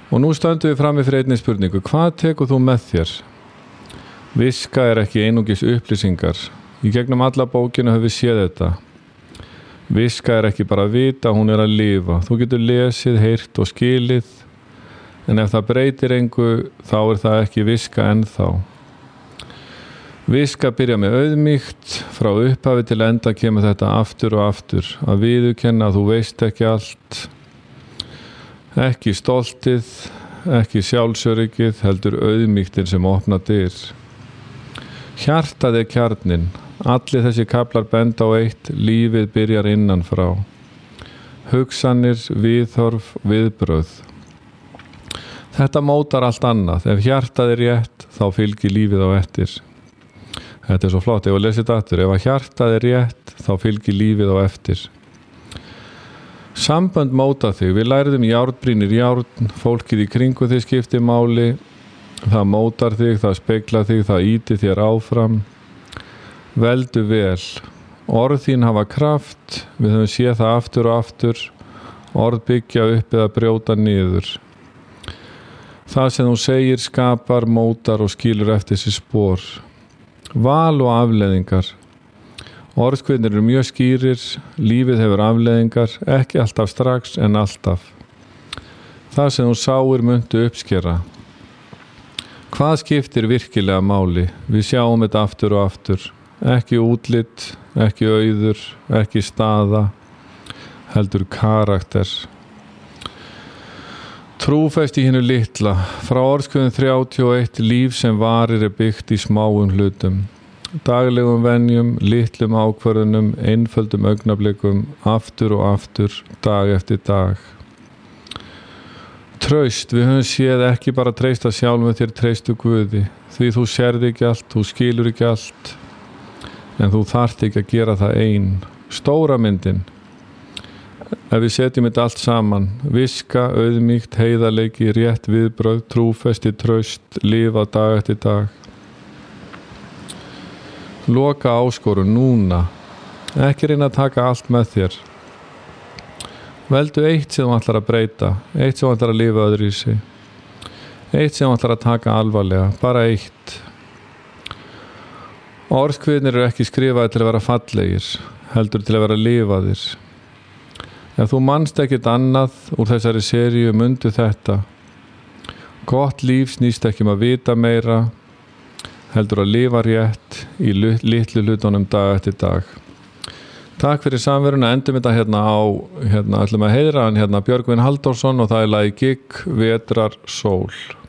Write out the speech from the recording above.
Og nú stöndum við frammi fyrir einni spurningu. Hvað tekur þú með þér? Viska ekki einungis upplýsingar. Í gegnum alla bókina höfum við séð þetta. Viska ekki bara að vita, hún að lifa. Þú getur lesið, heyrt og skilið, en ef það breytir engu, þá það ekki viska ennþá. Viska byrja með auðmýkt, frá upphafi til enda kemur þetta aftur og aftur, að viðurkenna að þú veist ekki allt, ekki stoltið, ekki sjálfsöryggið, heldur auðmýktin sem opna dyr. Hjartað kjarninn. Allir þessi kaflar benda á eitt, lífið byrjar innan frá. Hugsanir, viðhorf, viðbrögð. Þetta mótar allt annað. Ef hjartað rétt, þá fylgir lífið á eftir. Þetta svo flott, ef að lesa þetta aftur. Ef að hjartað rétt, þá fylgir lífið á eftir. Sambönd móta þig. Við lærðum járnbrýnir járn, fólkið í kringu þig skiptir máli. Það mótar þig, það speglar þig, það ýtir þér áfram. Veldu vel. Orð þín hafa kraft, við höfum séð það aftur og aftur. Orð byggja upp eða brjóta niður. Það sem þú segir skapar, mótar og skilur eftir sér spor. Val og afleiðingar. Orðkviðnir eru mjög skýrir, lífið hefur afleiðingar, ekki alltaf strax en alltaf. Það sem þú sáir muntu uppskera. Hvað skiptir virkilega máli? Við sjáum þetta aftur og aftur. Ekki útlit, ekki auður, ekki staða, heldur karakter. Trúfest í hinu litla. Frá orðskviðum 31, líf sem varir byggt í smáum hlutum. Daglegum venjum, litlum ákvörðunum, einföldum augnablikum, aftur og aftur, dag eftir dag. Traust, við höfum séð ekki bara treysta sjálfum þér, treystu Guði. Því þú sérð ekki allt, þú skilur ekki allt, en þú þarft ekki að gera það ein. Stóra myndin. Ef við setjum þetta allt saman, viska, auðmýkt, heiðarleiki, rétt viðbrögð, trúfesti, traust, lifa dag eftir dag. Loka áskorun núna. Ekki reyna að taka allt með þér. Veldu eitt sem þú ætlar að breyta, eitt sem þú ætlar að lifa öðruvísi, eitt sem þú ætlar að taka alvarlega, bara eitt. Orðkviðnir eru ekki skrifaði til að vera fallegir, heldur til að vera lifaðir. Ef þú manst ekkert annað úr þessari seríu, mundu þetta. Gott líf snýst ekki að vita meira, heldur að lifa rétt í litlu hlutunum dag eftir dag. Takk fyrir samveruna, endum þetta ætlum að heiðra hann Björgvin Halldórsson og það lagið Gigg, Vetrar, Sól.